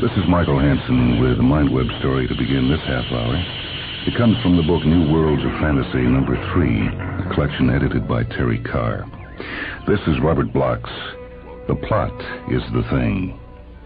This is Michael Hansen with a Mindweb story to begin this half hour. It comes from the book New Worlds of Fantasy, number 3, a collection edited by Terry Carr. This is Robert Bloch's The Plot is the Thing.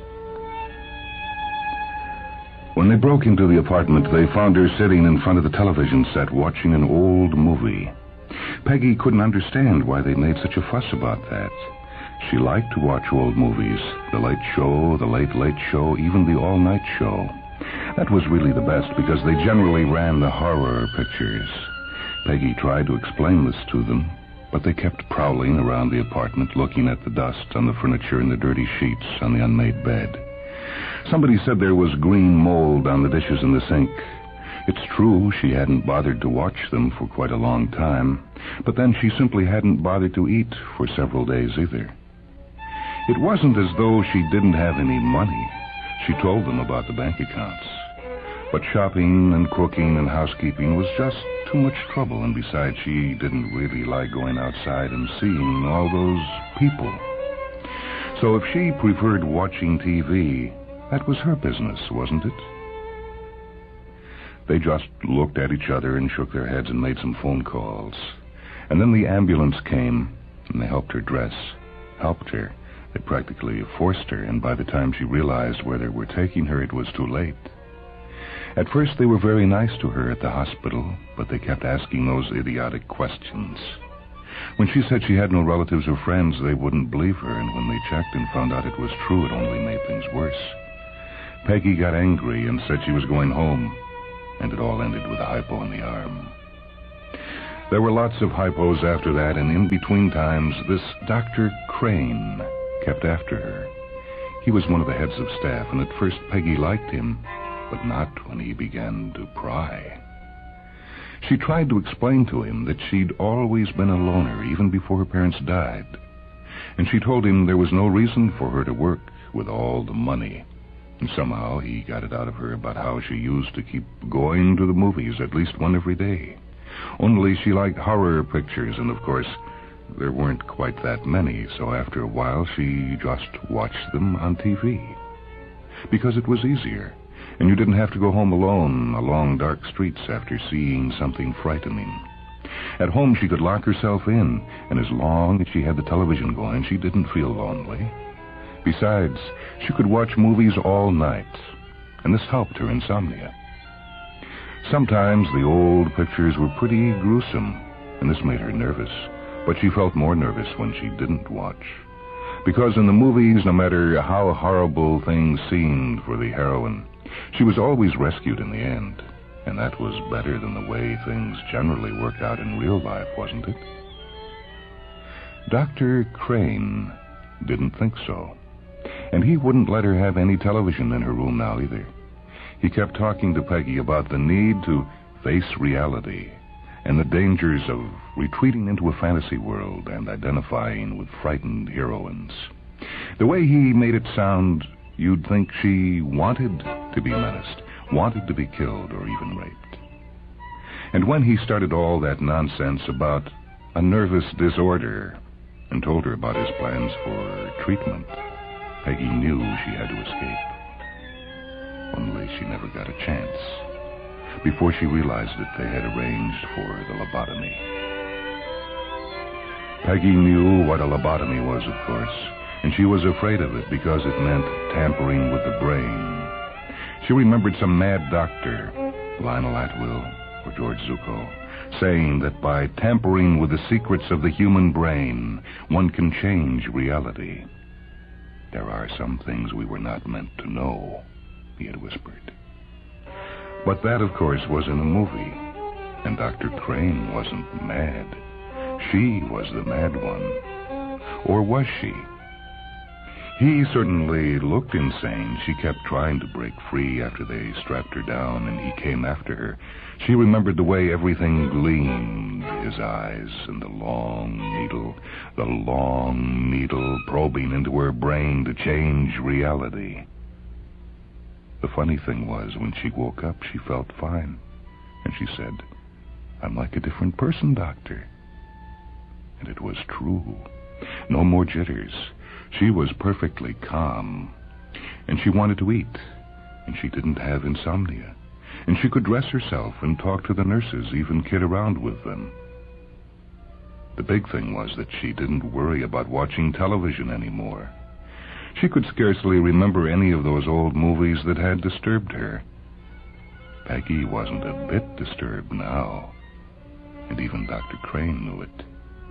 When they broke into the apartment, they found her sitting in front of the television set watching an old movie. Peggy couldn't understand why they made such a fuss about that. She liked to watch old movies, The Late Show, The Late Late Show, even The All Night Show. That was really the best because they generally ran the horror pictures. Peggy tried to explain this to them, but they kept prowling around the apartment, looking at the dust on the furniture and the dirty sheets on the unmade bed. Somebody said there was green mold on the dishes in the sink. It's true she hadn't bothered to watch them for quite a long time, but then she simply hadn't bothered to eat for several days either. It wasn't as though she didn't have any money. She told them about the bank accounts. But shopping and cooking and housekeeping was just too much trouble, and besides, she didn't really like going outside and seeing all those people. So if she preferred watching TV, that was her business, wasn't it? They just looked at each other and shook their heads and made some phone calls. And then the ambulance came, and they helped her dress. Helped her. They practically forced her, and by the time she realized where they were taking her, it was too late. At first, they were very nice to her at the hospital, but they kept asking those idiotic questions. When she said she had no relatives or friends, they wouldn't believe her, and when they checked and found out it was true, it only made things worse. Peggy got angry and said she was going home, and it all ended with a hypo in the arm. There were lots of hypos after that, and in between times, this Dr. Crane kept after her. He was one of the heads of staff, and at first Peggy liked him, but not when he began to pry. She tried to explain to him that she'd always been a loner, even before her parents died. And she told him there was no reason for her to work with all the money. And somehow he got it out of her about how she used to keep going to the movies, at least one every day. Only she liked horror pictures, and of course, there weren't quite that many, so after a while she just watched them on TV. Because it was easier, and you didn't have to go home alone along dark streets after seeing something frightening. At home she could lock herself in, and as long as she had the television going, she didn't feel lonely. Besides, she could watch movies all night, and this helped her insomnia. Sometimes the old pictures were pretty gruesome, and this made her nervous. But she felt more nervous when she didn't watch. Because in the movies, no matter how horrible things seemed for the heroine, she was always rescued in the end. And that was better than the way things generally worked out in real life, wasn't it? Dr. Crane didn't think so. And he wouldn't let her have any television in her room now either. He kept talking to Peggy about the need to face reality and the dangers of retreating into a fantasy world and identifying with frightened heroines. The way he made it sound, you'd think she wanted to be menaced, wanted to be killed or even raped. And when he started all that nonsense about a nervous disorder and told her about his plans for treatment, Peggy knew she had to escape. Only she never got a chance. Before she realized it, they had arranged for the lobotomy. Peggy knew what a lobotomy was, of course, and she was afraid of it because it meant tampering with the brain. She remembered some mad doctor, Lionel Atwill or George Zucco, saying that by tampering with the secrets of the human brain, one can change reality. There are some things we were not meant to know, he had whispered. But that, of course, was in a movie, and Dr. Crane wasn't mad. She was the mad one. Or was she? He certainly looked insane. She kept trying to break free after they strapped her down, and he came after her. She remembered the way everything gleamed, his eyes and the long needle probing into her brain to change reality. The funny thing was, when she woke up, she felt fine. And she said, "I'm like a different person, doctor." And it was true. No more jitters. She was perfectly calm. And she wanted to eat, and she didn't have insomnia. And she could dress herself and talk to the nurses, even kid around with them. The big thing was that she didn't worry about watching television anymore. She could scarcely remember any of those old movies that had disturbed her. Peggy wasn't a bit disturbed now, and even Dr. Crane knew it.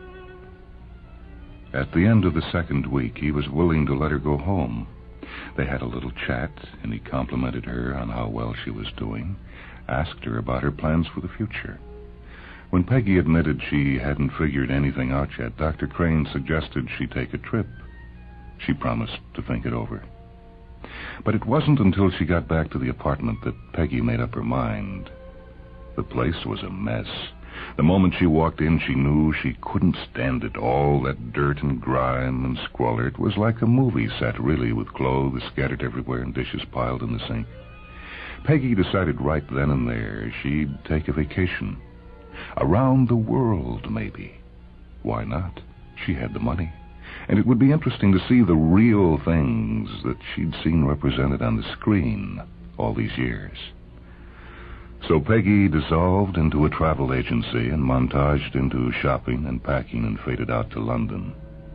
At the end of the second week, he was willing to let her go home. They had a little chat, and he complimented her on how well she was doing, asked her about her plans for the future. When Peggy admitted she hadn't figured anything out yet, Dr. Crane suggested she take a trip. She promised to think it over. But it wasn't until she got back to the apartment that Peggy made up her mind. The place was a mess. The moment she walked in, she knew she couldn't stand it. All that dirt and grime and squalor. It was like a movie set, really, with clothes scattered everywhere and dishes piled in the sink. Peggy decided right then and there she'd take a vacation. Around the world, maybe. Why not? She had the money. And it would be interesting to see the real things that she'd seen represented on the screen all these years. So Peggy dissolved into a travel agency and montaged into shopping and packing and faded out to London.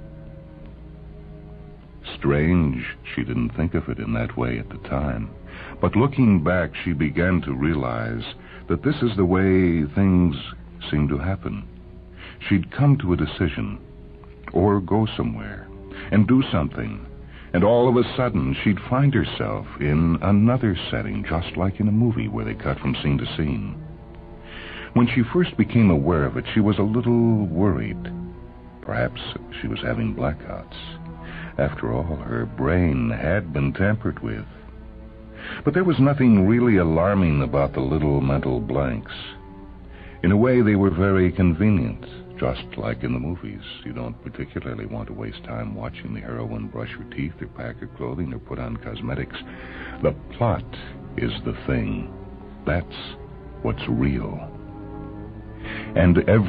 Strange she didn't think of it in that way at the time. But looking back, she began to realize that this is the way things seem to happen. She'd come to a decision, or go somewhere, and do something, and all of a sudden she'd find herself in another setting, just like in a movie where they cut from scene to scene. When she first became aware of it, she was a little worried. Perhaps she was having blackouts. After all, her brain had been tampered with. But there was nothing really alarming about the little mental blanks. In a way, they were very convenient. Just like in the movies, you don't particularly want to waste time watching the heroine brush her teeth or pack her clothing or put on cosmetics. The plot is the thing. That's what's real. And every